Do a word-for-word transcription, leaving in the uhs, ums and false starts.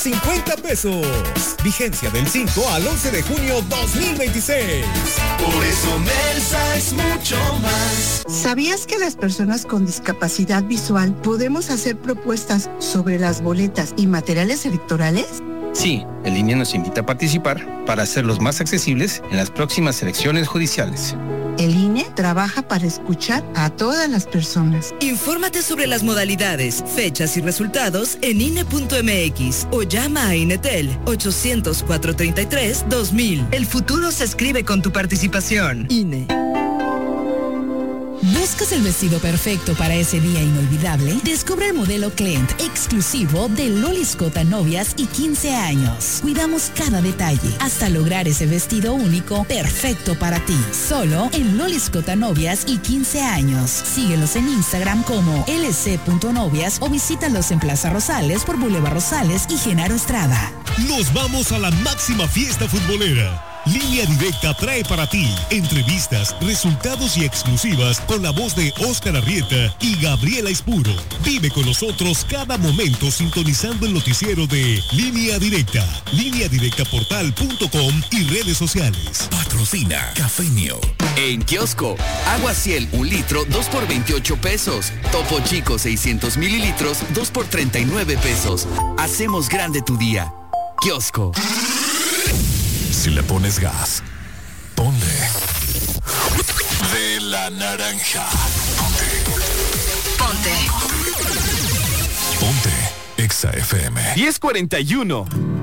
cincuenta pesos. Vigencia del cinco al once de junio dos mil veintiséis. Por eso Mersa es mucho más. ¿Sabías que las personas con discapacidad visual podemos hacer propuestas sobre las boletas y materiales electorales? Sí, el I N E nos invita a participar para hacerlos más accesibles en las próximas elecciones judiciales. El I N E trabaja para escuchar a todas las personas. Infórmate sobre las modalidades, fechas y resultados en I N E punto M X o llama a Inetel ochocientos, cuatrocientos treinta y tres, dos mil. El futuro se escribe con tu participación. I N E. ¿Buscas el vestido perfecto para ese día inolvidable? Descubre el modelo Client exclusivo de Lolis Cota Novias y quince años. Cuidamos cada detalle hasta lograr ese vestido único perfecto para ti. Solo en Lolis Cota Novias y quince años. Síguelos en Instagram como L C punto novias o visítalos en Plaza Rosales por Boulevard Rosales y Genaro Estrada. Nos vamos a la máxima fiesta futbolera. Línea Directa trae para ti entrevistas, resultados y exclusivas con la voz de Óscar Arrieta y Gabriela Ispuro. Vive con nosotros cada momento sintonizando el noticiero de Línea Directa, línea directa portal punto com y redes sociales. Patrocina Cafeño. En kiosco, agua Ciel un litro, dos por veintiocho pesos. Topo Chico seiscientos mililitros, dos por treinta y nueve pesos. Hacemos grande tu día. Kiosco. Si le pones gas, ponle de la naranja. Ponte. Ponte. Ponte. Exa F M. diez cuarenta y uno.